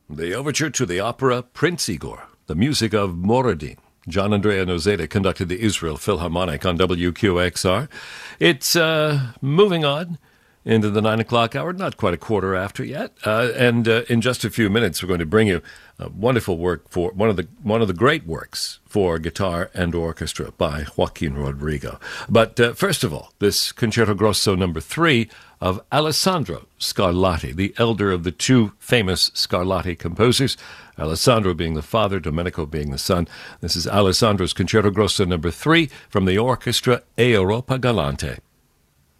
The overture to the opera Prince Igor, the music of Moradin. John Andrea Nozeda conducted the Israel Philharmonic on WQXR. It's moving on into the 9 o'clock hour, not quite a quarter after yet. And in just a few minutes, we're going to bring you a wonderful work for one of the great works for guitar and orchestra by Joaquin Rodrigo. But first of all, this Concerto Grosso number 3 of Alessandro Scarlatti, the elder of the two famous Scarlatti composers, Alessandro being the father, Domenico being the son. This is Alessandro's Concerto Grosso number 3 from the orchestra E Europa Galante.